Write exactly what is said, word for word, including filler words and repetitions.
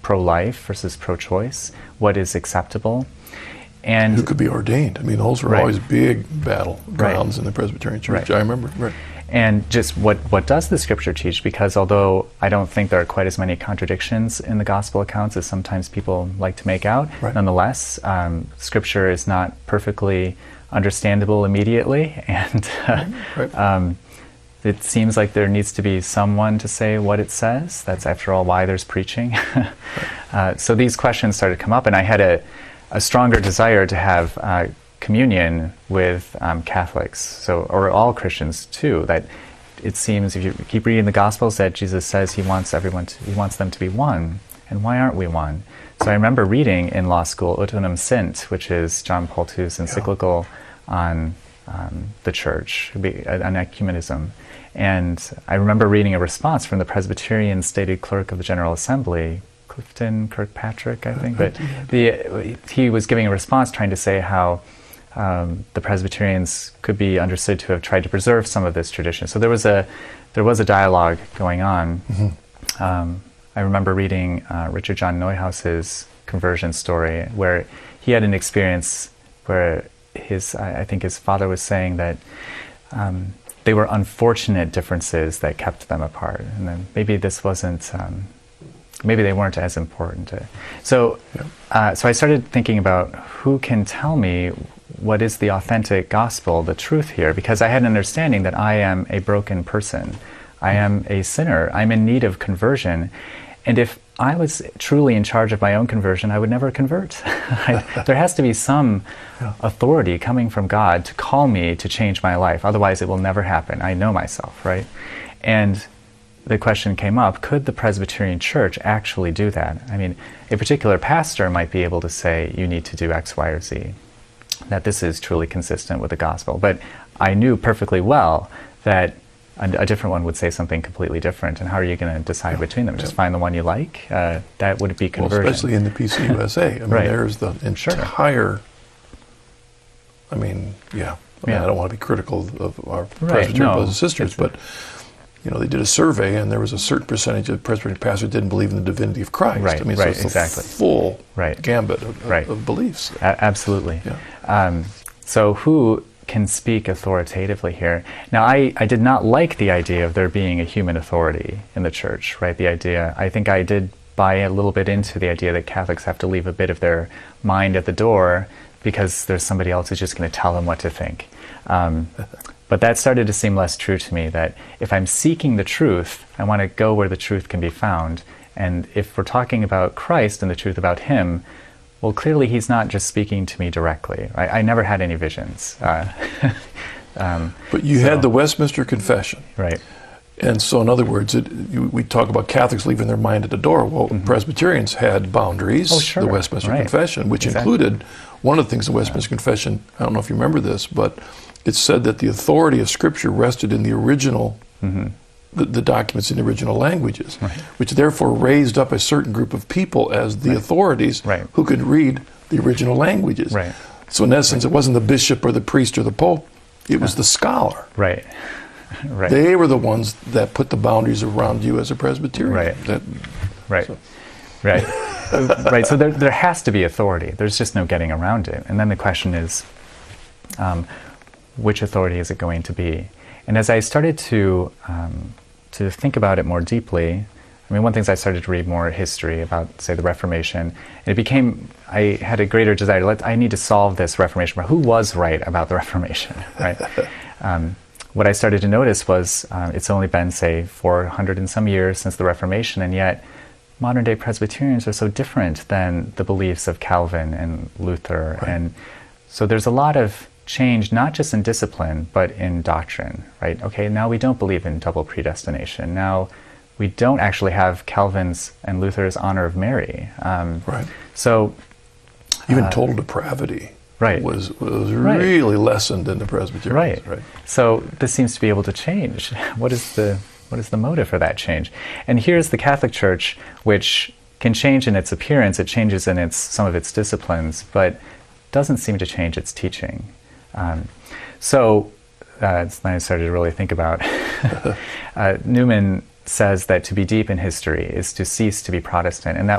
pro-life versus pro-choice? What is acceptable? And who could be ordained? I mean, those were right. always big battle grounds right. in the Presbyterian Church. Right. I remember. Right. And just what, what does the Scripture teach? Because although I don't think there are quite as many contradictions in the Gospel accounts as sometimes people like to make out, right. nonetheless, um, Scripture is not perfectly understandable immediately, and uh, right. um, it seems like there needs to be someone to say what it says. That's, after all, why there's preaching. right. uh, so these questions started to come up, and I had a, a stronger desire to have uh, communion with um, Catholics, so or all Christians too. That it seems, if you keep reading the Gospels, that Jesus says he wants everyone to, he wants them to be one. And why aren't we one? So I remember reading in law school Ut Unum Sint, which is John Paul the Second's encyclical yeah. on um, the Church, on ecumenism. And I remember reading a response from the Presbyterian stated clerk of the General Assembly, Clifton Kirkpatrick, I think. But the, he was giving a response trying to say how um, the Presbyterians could be understood to have tried to preserve some of this tradition. So there was a there was a dialogue going on. Mm-hmm. Um, I remember reading uh, Richard John Neuhaus's conversion story, where he had an experience where his I, I think his father was saying that um, they were unfortunate differences that kept them apart, and then maybe this wasn't. Um, Maybe they weren't as important. To, so, yeah. uh, so I started thinking about who can tell me what is the authentic gospel, the truth here, because I had an understanding that I am a broken person. I am a sinner. I'm in need of conversion. And if I was truly in charge of my own conversion, I would never convert. I, there has to be some yeah. authority coming from God to call me to change my life. Otherwise, it will never happen. I know myself, right? And the question came up, could the Presbyterian Church actually do that? I mean, a particular pastor might be able to say, you need to do X, Y, or Z, that this is truly consistent with the gospel. But I knew perfectly well that a, a different one would say something completely different. And how are you going to decide yeah, between them? Yeah. Just find the one you like? Uh, that would be conversion. Well, especially in the P C U S A. I mean, right. there's the entire, sure. I mean, yeah. I mean, yeah. I don't want to be critical of our right. Presbyterian no, brothers and sisters, but you know, they did a survey, and there was a certain percentage of Presbyterian pastors didn't believe in the divinity of Christ. Right, I mean, right, so it's exactly. the full right. gambit of, right. of beliefs. A- absolutely. Yeah. Um, so who can speak authoritatively here? Now, I, I did not like the idea of there being a human authority in the church, right? The idea, I think I did buy a little bit into the idea that Catholics have to leave a bit of their mind at the door because there's somebody else who's just going to tell them what to think. Um, But that started to seem less true to me, that if I'm seeking the truth, I want to go where the truth can be found. And if we're talking about Christ and the truth about him, well, clearly he's not just speaking to me directly. I, I never had any visions. Uh, um, but you so, had the Westminster Confession. Right. And so, in other words, it, you, we talk about Catholics leaving their mind at the door. Well, mm-hmm. Presbyterians had boundaries, oh, sure. the Westminster right. Confession, which exactly. included, one of the things the Westminster yeah. Confession, I don't know if you remember this, but it said that the authority of Scripture rested in the original, mm-hmm. the, the documents in the original languages, right. which therefore raised up a certain group of people as the right. authorities right. who could read the original languages. Right. So in essence, right. it wasn't the bishop or the priest or the pope, it was yeah. the scholar. Right. right. They were the ones that put the boundaries around you as a Presbyterian. Right. That, right. So. Right. right. So there, there has to be authority. There's just no getting around it. And then the question is, um, which authority is it going to be? And as I started to um, to think about it more deeply, I mean, one thing is I started to read more history about, say, the Reformation. And it became, I had a greater desire, let, I need to solve this Reformation. Who was right about the Reformation, right? um, what I started to notice was uh, it's only been, say, four hundred and some years since the Reformation, and yet modern day Presbyterians are so different than the beliefs of Calvin and Luther. Right. And so there's a lot of change, not just in discipline, but in doctrine, right? Okay, now we don't believe in double predestination. Now we don't actually have Calvin's and Luther's honor of Mary. Um, right. So even uh, total depravity right. was was right. really lessened in the Presbyterians. Right. right. So this seems to be able to change. What is the what is the motive for that change? And here's the Catholic Church, which can change in its appearance, it changes in its some of its disciplines, but doesn't seem to change its teaching. Um, so uh, it's then I started to really think about uh, Newman says that to be deep in history is to cease to be Protestant, and that